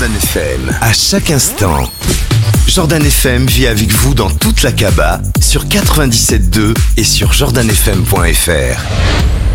Jordan FM. À chaque instant, Jordan FM vit avec vous dans toute la Kaaba sur 97.2 et sur jordanfm.fr.